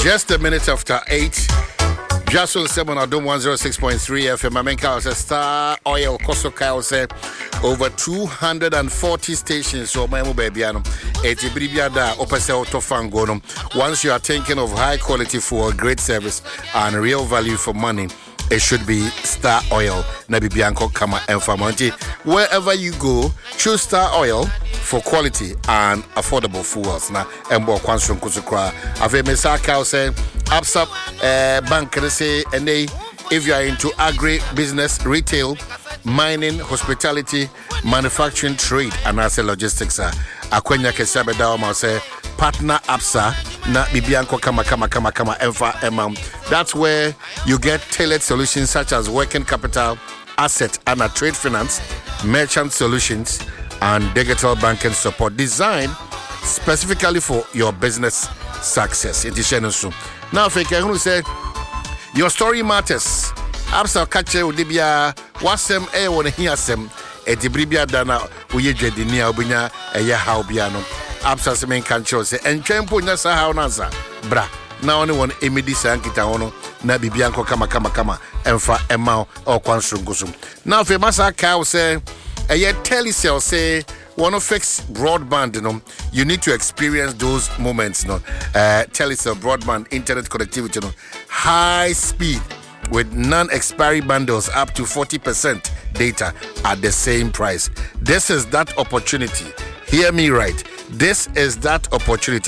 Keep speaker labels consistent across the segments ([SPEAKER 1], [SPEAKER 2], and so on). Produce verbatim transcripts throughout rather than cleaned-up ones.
[SPEAKER 1] Just a minute after eight. Just on seven, I don't one zero six point three F M. I mean, says Star Oil, Koso Kyle said over two hundred forty stations. So, my baby, it's a bribiada, opposite to Fangonum. Once you are thinking of high quality for great service and real value for money, it should be Star Oil. Nabi Bianco, Kama, and Famonti. Wherever you go, choose Star Oil for quality and affordable fuels. Now, Embo Kwansum Kusukra. Ave Mesa Kyle said, Absap Bank, say, and they, if you are into agri business, retail, mining, hospitality, manufacturing, trade, and also logistics, Akwenya Kesabeda, I say, partner Absa, na Bibianco Kama Kama Kama Kama Emfa Emam. That's where you get tailored solutions such as working capital, asset, and a trade finance, merchant solutions, and digital banking support designed specifically for your business success. Now, Feke said, your story matters. Absa Kache Udibia, Wasem E one Hiasem, a Dibribia Dana, Uyeje Dinia Ubinya, a Yahaubiano. Absa Semen Kancho say, and Champo Nasa Haunaza, Bra. Now only one Emidi Sankitaono, Nabi Bianco Kama Kama Kama, and for Emma or Kwansungusum. Now, if Masa Cow say, a yet Telecel say, one of fix broadband, you know, you need to experience those moments, you know. Uh, Telecel broadband internet connectivity, you know, high speed with non-expiry bundles up to forty percent data at the same price. This is that opportunity. Hear me right. This is that opportunity.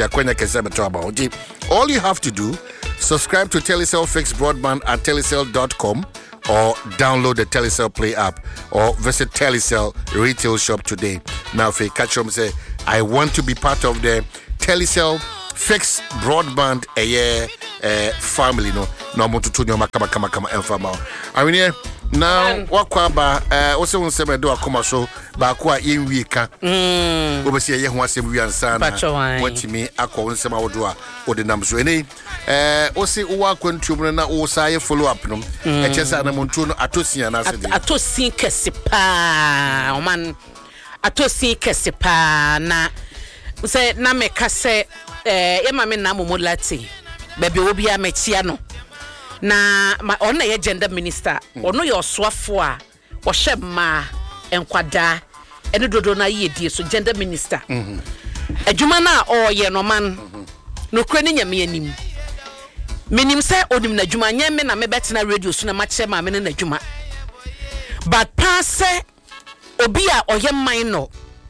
[SPEAKER 1] All you have to do, subscribe to Telecel Fixed Broadband at telecel dot com or download the Telecel Play app or visit Telecel retail shop today. Now, if you catch them, say, I want to be part of the Telecel Fixed Broadband a year uh, family. No, no, want to tune your makama kama kama enfama. I mean, yeah. Now, what kwaba? Uh, also, when some do a commercial, but kwa in weeka.
[SPEAKER 2] Hmm.
[SPEAKER 1] Obviously, you want some we answer. What to me? I call some of do or the numbers. Any, uh, also, work when children na o say follow up. No, I just had a montuno atosi and answer.
[SPEAKER 2] Atosi kesipa, man. Atosi kesipa na. Say na me kase. Eh, yema me na mumulati. Baby obi a mechiano. Na ma ona ye gender minister ono ye oswafo a wo hye ma enkwada ene dodo na ye die so gender minister mhm adwuma na o ye no man no kura ni nyame anim menim se onim na adwuma nyame na me betena radio so na ma che ma me na adwuma but pass obi a oye man no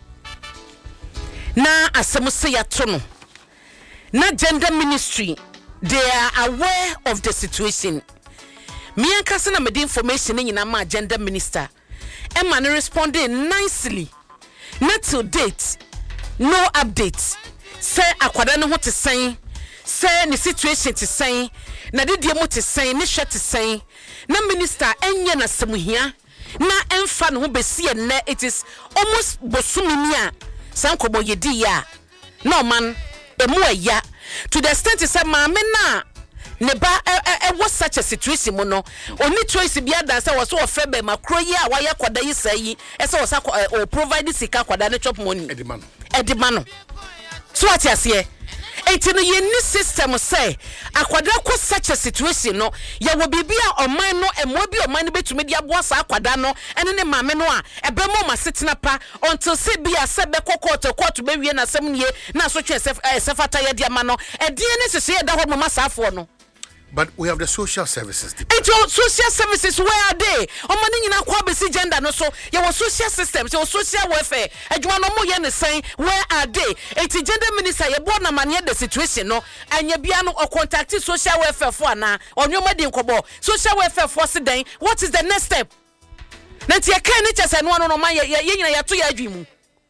[SPEAKER 2] na asem se ya to no na gender ministry they are aware of the situation. Me and Kasana made information in my gender minister. And man responded nicely. Not till date. No updates. Say akwada no what to say. Say the situation to say. Na di diemo to say. Ni share to say. Na minister enye na semuhia. Na emfa no besi ene. It is almost bosumimia. Sanko bo yedi ya. No man. Emu ya. To the extent is that mama na neba e was such a situation mono only choice bia dan say was so ofrebe makro yi a waya kwada yi sai e say was o provide sika kwada na chop money
[SPEAKER 1] edimano
[SPEAKER 2] edimano so what ase enti no ye ni system say akwada ko such a situation no ye wo bibia oman no emo bi oman no betumi dia boasa akwada no ene ne mame no a ebe mo masetena pa until say bia se be kokot court be wie na sem nie na so twe sefata ye dia ma no e die ne sese ye da ho mo masafo no.
[SPEAKER 1] But we have the social services.
[SPEAKER 2] It's your social services, where are they? On money in a quabisi gender, no so your social systems, your social welfare. And you want no more yen saying, where are they? It's a gender minister, you born a man the situation, no, and you piano or contacting social welfare for now, or your wedding kobo, social welfare for today. What is the next step? Nanti ya can it just and one on my ya to ya dream.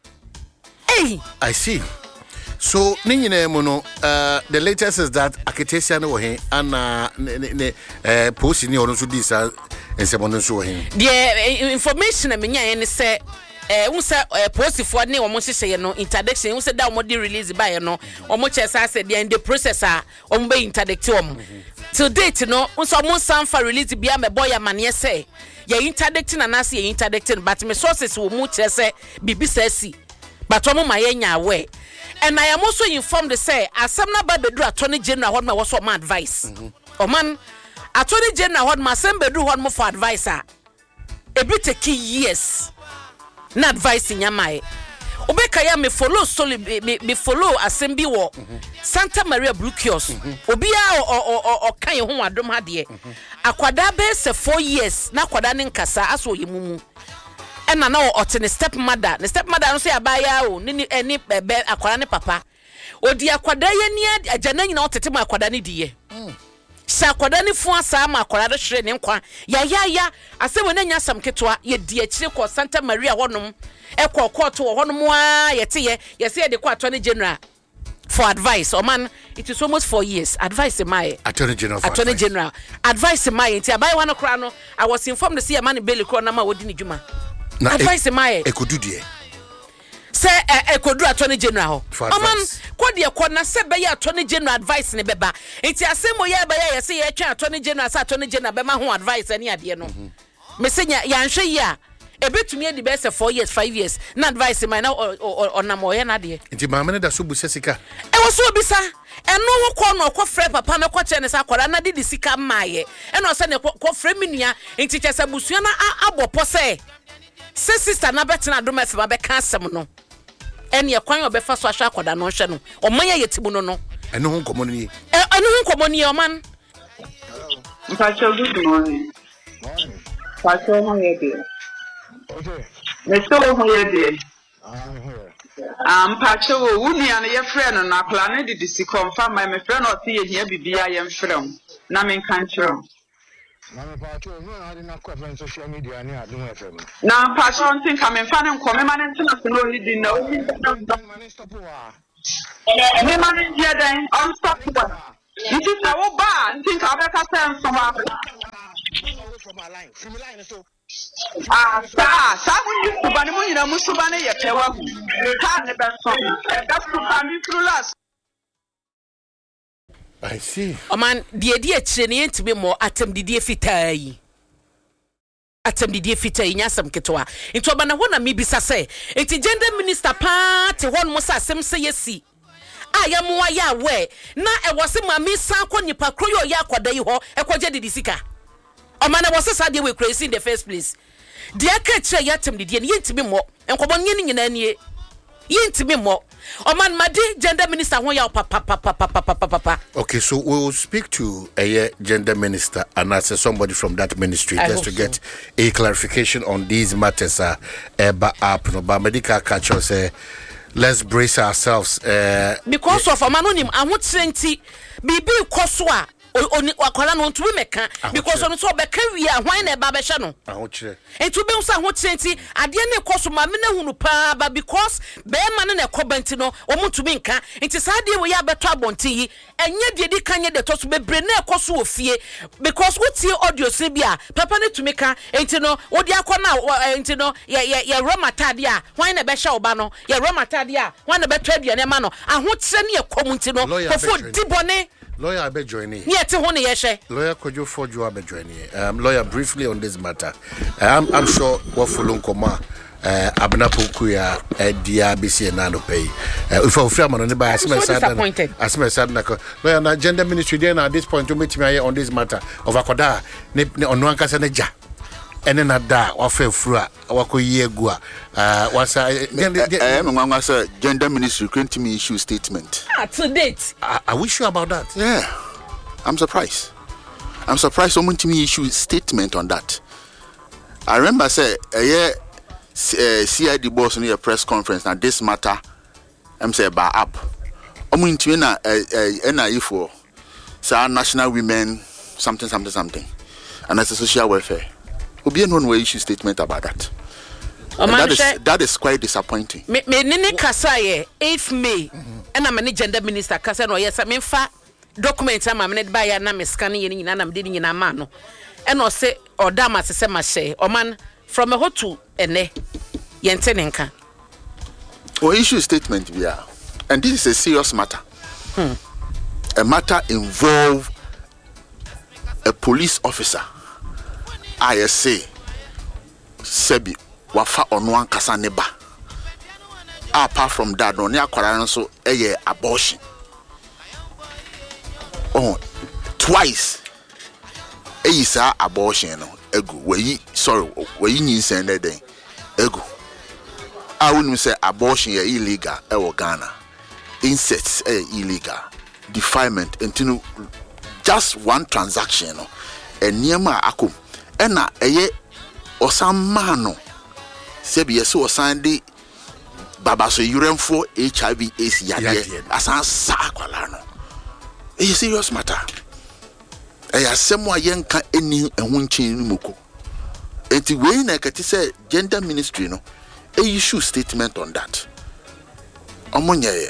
[SPEAKER 2] Hey,
[SPEAKER 1] I see. So, Nina Mono, uh, the latest is that Akitesian Ohe and uh, posting your own this and someone so him.
[SPEAKER 2] The information I mean, and say, eh, we say, post for any or most say no interdiction, we said that what they release by no, or much as I said, in the processor on be interdictum. To date, no, almost some for release beyond a boy a man, yes, say, you're interdicting and I see interdicting, but my sources will much say, B B C. But one my enya way. And I am also informed to say, as some number bedroom attorney general, what my was my advice. Oh man, attorney general, what my same bedroom, what more for advisor. A bit take years, not advice in Yamai. Obekaya me follow solely me follow assembly war Santa Maria Brukios. Obia or or or kan ho adom ha de. Akwada be se four years na kwada ne nkasa aso yemumu. E na na otene stepmother, ne stepmother no say abaya o ni eni bebe akwada ne papa. Odi akwada ye ni agana nyina otete ma akwada ne diye. Sa akwada ne fu asa ma akwada de hwere ne nkwa. Ya ya ya ase wona nya sam ketwa ye di akire ko Santa Maria wonom. Eko court wo hono mo a yete ye yese ye de ko attorney general for advice. Oh man, it is almost four years. Advice in my
[SPEAKER 1] attorney general.
[SPEAKER 2] Attorney advice. General. Advice in my nti abai wan okra no. I was informed to see a man Bailey kro na ma wodi ni djuma. Advice in my
[SPEAKER 1] e kodu die.
[SPEAKER 2] Say e kodu attorney general. Oh man, ko de ko na se be ye attorney general advice ne beba. Nti asemo ye be ye yese ye twa attorney general sa attorney general be ma ho advice ani ade no. Me senya ya nhwe ye a ebetumi edi be say four years five years na advice my na onam oye na de
[SPEAKER 1] nti maame ne da so bu sesika
[SPEAKER 2] e wo so obisa eno ho ko no ko frɛ papa na ko kye ne sa kwara na de de sika maaye eno se ne ko frɛ minua nti kye sa busua na abopo se se sister na betena do ma fe ma be ka asem no ene ye kwan obefa so ahwa akoda no hwe no oman ye tibu no no
[SPEAKER 1] eno ho nkomo ni
[SPEAKER 2] e eno ho nkomo ni o man
[SPEAKER 3] Mpacho, good morning. Morning. Mpacho, how are you? Okay. Let's go over here. I'm here. Um, Pacho, Woody and your friend and I planted to see confirm my friend or see here be I am from Namin country. Now, Pacho, think I'm in fun and come man and to know you didn't know. Me man here then, I'm stop one. It is our bar, think I'll make a sense from our line. From the line, so. Ah, sir, someone used to ban money in a Musubane yet. That's to come through last.
[SPEAKER 1] I see.
[SPEAKER 2] Oh man, the idea chenye to be more atem the dear fitai. Atem the dear fitai nyasam ketwa. Into abana wana mi bisa say. Eti gender minister party one mosa sem say yesi. Aya mo ya we na e wose mami san ko nipa kroyo ya kwada yi ho e kwaje de disika. O man was sad we crazy in the first place. The akatre yatem the dear yintimi mo enkobo nye nyina nie. Yintimi mo. O man madi gender minister ho ya papa papa papa papa papa.
[SPEAKER 1] Okay, so we will speak to a gender minister and as somebody from that ministry I just to get so. a clarification on these matters. Uh, eba up no ba medical catch us say let's brace ourselves uh,
[SPEAKER 2] because yeah. of amanonim ahotrenti bibi koso a oni akwala no ntumi meka because on so beka wi a hwan na eba be hye no
[SPEAKER 1] ahotre
[SPEAKER 2] entu be nso ahotrenti ade na koso ma me na hunu pa ba because be ma na ekobanti no omuntumi nka enti sa de we ya beto abonti yi enye de di kanye de to so bebre na ekoso ofie because wutie audio se bia papa ne tumi ka enti no wodi akona enti no ye ye ye romatade a hwan na be hye oba no ye romatade a hwan na beto aduane ma no ahotre ne ekomunti no kofo dibone.
[SPEAKER 1] Lawyer, I bet joining.
[SPEAKER 2] Yeah, to one yeshe.
[SPEAKER 1] Lawyer, could you forge you? I bet joining. Um, lawyer, briefly on this matter. I'm, I'm sure what for long coma. Uh, Abnapukuya, uh, D R B C and Nano pay. If I'm from on the by, I'm disappointed. As my son, lawyer, na gender ministry. Then at this point, to meet me on this matter of Akoda, on one casaneja. And then at that, or fell through wako yegua. Uh, was I am a
[SPEAKER 4] gender ministry going to me issue statement.
[SPEAKER 2] Ah, to date.
[SPEAKER 1] Are we sure about that?
[SPEAKER 4] Yeah, I'm surprised. I'm surprised someone to me issue statement on that. I remember say a year C I D boss in a press conference now this matter. I'm say about up. I'm going to na N I E for say national women something something something, and that's a social welfare. Be no way issue statement about that. And that is that is quite disappointing.
[SPEAKER 2] Me me nini kasaye eighth May and I'm a gender minister kasa no yes I mean fa document am me ba ya na me scan ye nyina na me de nyina ma no and o say o da ma se ma share o man from a hotu ene yente nenka
[SPEAKER 4] or issue statement we are, and this is a serious matter. Hmm. A matter involve a police officer. I say, Sebi, wafa onwan kasa neba. apart from that no ne akwara no so eye abortion oh twice eye sa abortion no egu we sorry we nyinsen na den egu a wonu say abortion is illegal e wo Ghana incest is illegal defilement entinu just one transaction no eniema akom e na eye osama no se bi yeso osande baba so uremfo H I V AIDS yade asan sa akwala no e serious matter e asemo ayenka eni ehun chin muko enti we na kati say gender ministry no e issue statement on that omonye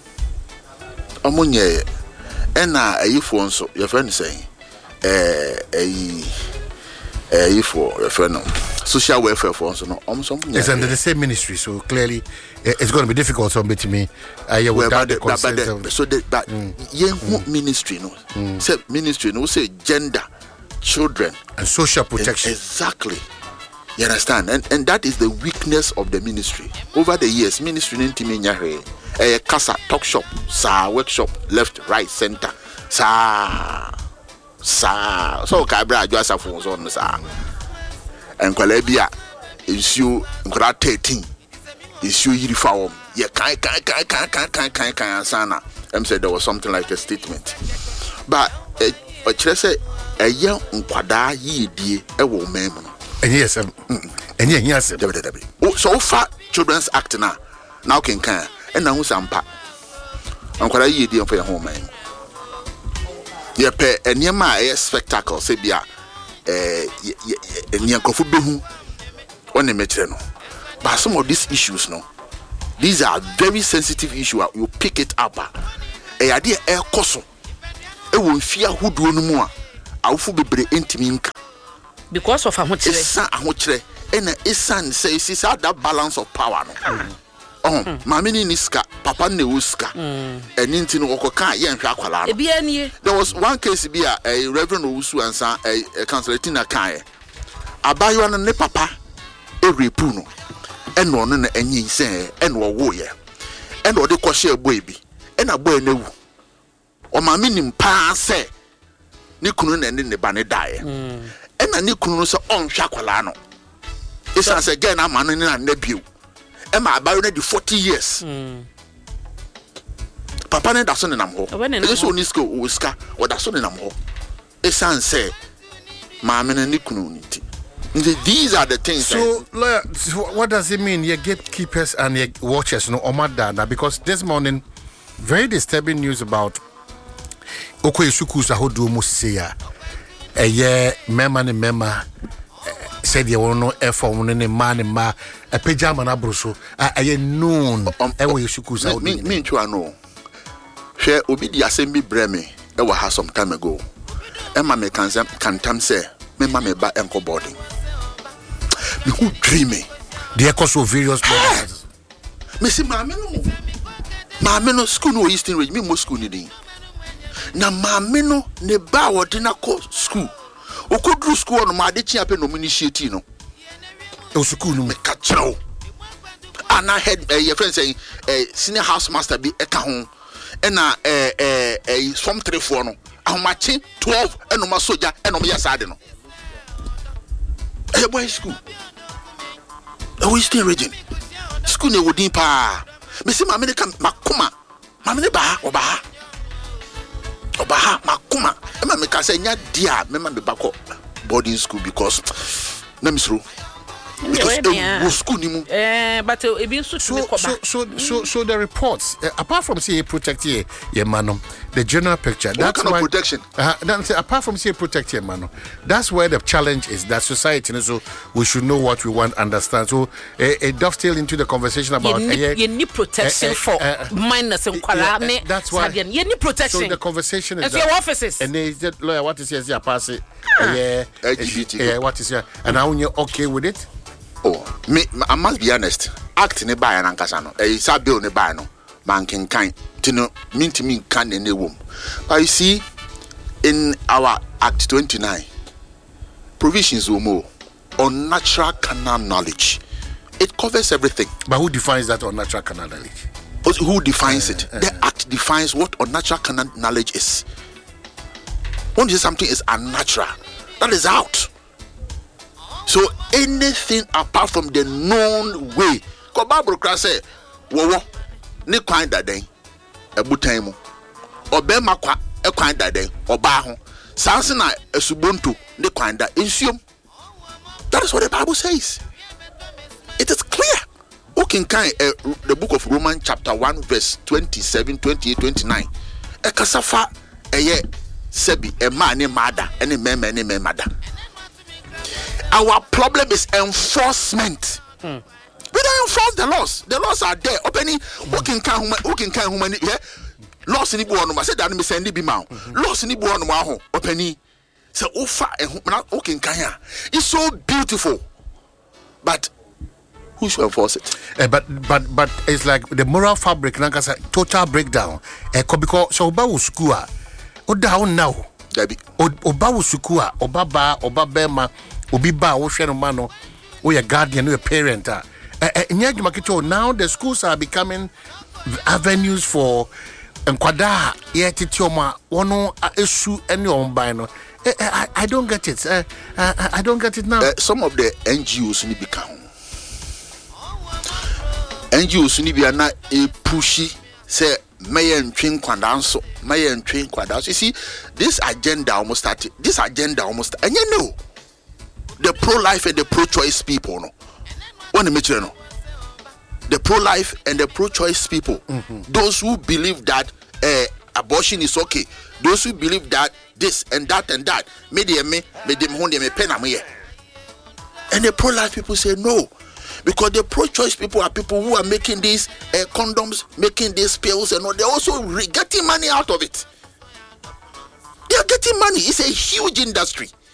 [SPEAKER 4] omonye ena ayifo nso your friend saying eh eh eh for your friend social welfare for nso no omso omonye
[SPEAKER 1] it's under the same ministry, so clearly uh, it's going to be difficult for me to me uh, yeah, without the consent of
[SPEAKER 4] so that but mm. yeah mm. ministry no mm. say ministry no say gender, children
[SPEAKER 1] and social protection.
[SPEAKER 4] Exactly. You understand? And and that is the weakness of the ministry. Over the years, ministry didn't mean a casa talk shop, sa workshop, left, right, center, sa sa. So Cabra just a phone on sa. And Colabia issue thirteen issue uniform. Yeah, kai kai kai kai kai kai kai kai sana. Em said there was something like a statement, but a but say a young unkwada ye die a woman.
[SPEAKER 1] And yes, um, and yeah, yes,
[SPEAKER 4] so far Children's Act now, now can can, and now some pa. I'm quite a year for your home, man. Yeah, pay a near my spectacle, Sabia, eh, near Kofubu on the metreno. But some of these issues, no, these are very sensitive issues. You pick it up, a idea air coso. It will fear who do no more. I'll be intimate.
[SPEAKER 2] Because of how much
[SPEAKER 4] it's and it's son says it's that balance of power. No? Mm. Oh, mm. Mammy Niska, Papa Neuska, and Nintin Okoka, Yan Shakwala. There was one case be a Reverend Usu and son, a Councilor Kai. I buy you on a papa, every puno, and one and ye say, and war warrior, and or the Kosher baby, and a boy no. Or my minim pa say, Nikunun and in the banner die. And a new so on Shakwalano. It's as again, I'm an in debut. Am I about ready forty years? Papa and that's on an amho. This one is go whisker or that's on an amho. It's an say, Mamma and Nikununity. These are the things.
[SPEAKER 1] So, lawyer, what does it mean? Your gatekeepers and your watchers, no, Omadana, because this morning, very disturbing news about Okoye Sukusa Hodu Musia. A year, member and member said you want no effort on any man and ma a pajama abruso. A year noon, and we should go.
[SPEAKER 4] Me, too, I know. Share Obi the assembly breme, ever has some time ago. Emma me can tam say, me mamma ba enko boarding. Me who dreamy.
[SPEAKER 1] The echoes of various bodies.
[SPEAKER 4] Missy Mamino. Mamino school no Eastern Ridge, me most school needing. Na mamino ne ba wodina ko school okodru school no ma de chia pe no initiate no
[SPEAKER 1] o school no
[SPEAKER 4] me ka chero ana head uh, your friend saying uh, senior house master bi e ka ho e na eh eh eh form three four no ahomachi twelve e no ma soja e no ma yasade no e boy school e we still region school ne wodin pa me se ma me ka makoma ma me ba oba Obaha makuma. Emma me ka say nya dia me ma me bako boarding school because na me suru. Because the school ni mu.
[SPEAKER 2] Eh but e bi so
[SPEAKER 1] so so so so the reports uh, apart from say protect here ye manom the general picture
[SPEAKER 4] what that's kind why of protection
[SPEAKER 1] uh, that's, apart from say protect here manom that's where the challenge is that society you know, so we should know what we want understand so it uh, dovetail into the conversation about
[SPEAKER 2] you need, uh, you need protection uh, uh, for uh, minors and
[SPEAKER 1] uh, uh, that's why
[SPEAKER 2] you need protection
[SPEAKER 1] so the conversation is
[SPEAKER 2] and your offices
[SPEAKER 1] and they said lawyer what is here pass it yeah
[SPEAKER 4] L G B T
[SPEAKER 1] yeah what is here and now you're okay with it.
[SPEAKER 4] Oh, me, I must be honest. Act in a buy and Ancasano, a sub bill in a buy no, man can kind, to know, mean to me can in a womb. But you see, in our Act twenty-nine, provisions will more on natural canal knowledge It covers everything.
[SPEAKER 1] But who defines that unnatural carnal knowledge?
[SPEAKER 4] Who defines uh, it? Uh, the act defines what unnatural carnal knowledge is. When you say something is unnatural, that is out. So anything apart from the known way, because Bible say, "Wo ni kwan daden ebutan mu, obema kwa e kwan daden oba ho, sanse na esubonto ni kwan da ensuom." That is what the Bible says. It is clear. Okay, kind uh, the book of Romans chapter one verse twenty-seven, twenty-eight, twenty-nine. E kasafa eye sebi e man ni mada ene meme ni memada. Our problem is enforcement. Hmm. We don't enforce the laws. The laws are there. Opening who can can who can can who many yeah. Laws ni bu onuma say that me send bi ma. Laws ni bu onuma ho opening. So ofa who can can. It's so beautiful. But who should enforce it?
[SPEAKER 1] Uh, but but but it's like the moral fabric, nankasa total breakdown. Eh, because so oba wo school a oda won now.
[SPEAKER 4] Dabi.
[SPEAKER 1] Oba wo school a oba ba oba bema obi ba wo hwe no ma no wo ye guardian no parent a. Eh nya djuma kito now the schools are becoming avenues for enkwada ye titi oma wono esu ene omban no. I, I don't get it. Uh, I, I don't get it now.
[SPEAKER 4] Uh, some of the N G Os need become N G Os need be na a pushy say mayen twin kwadanso mayen twin kwadanso. You see, this agenda almost started. This agenda almost and you know the pro-life and the pro-choice people no. One the no. The pro-life and the pro-choice people, mm-hmm. those who believe that uh, abortion is okay, those who believe that this and that and that, me them me, me them hold them me pen am here. And the pro-life people say no, because the pro-choice people are people who are making these uh, condoms, making these pills, and all. They're also re- getting money out of it. They are getting money. It's a huge industry.